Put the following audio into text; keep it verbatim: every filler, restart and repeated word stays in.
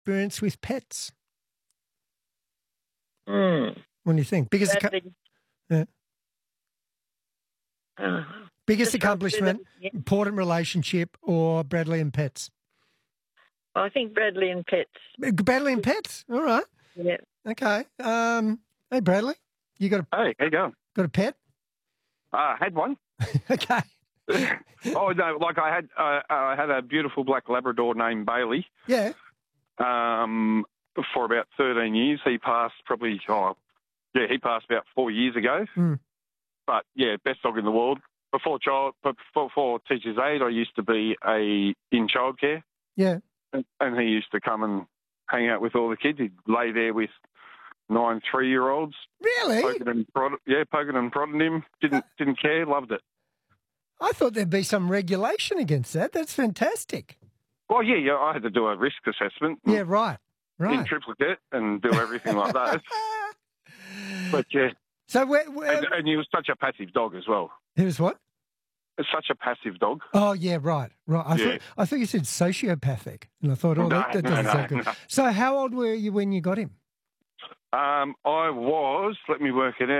experience with pets? Mm. What do you think? Biggest, Bradley. yeah. Uh, biggest just accomplishment, consider- yeah. important relationship, or Bradley and pets? I think Bradley and pets. Bradley and pets. All right. Yeah. Okay. Um, hey, Bradley, you got a Hey, how you going? got a pet? I uh, had one. Okay. oh no, like I had, uh, I had a beautiful black Labrador named Bailey. Yeah. Um, for about thirteen years. He passed probably, oh, yeah, he passed about four years ago. Mm. But yeah, best dog in the world. Before child, before, before Teacher's Aid, I used to be a in childcare. Yeah. And, and he used to come and hang out with all the kids. He'd lay there with nine three-year-olds. Really? Poking and prod, yeah, poking and prodding him. Didn't didn't care. Loved it. I thought there'd be some regulation against that. That's fantastic. Well, yeah, yeah. I had to do a risk assessment. Yeah, right, right. In triplicate and do everything like that. But yeah. So where, where... And, and he was such a passive dog as well. He was what? Such a passive dog. Oh yeah, right, right. I yeah. thought I thought you said sociopathic, and I thought, oh, no, that, that no, doesn't no, sound good. no. So how old were you when you got him? Um, I was. Let me work it out.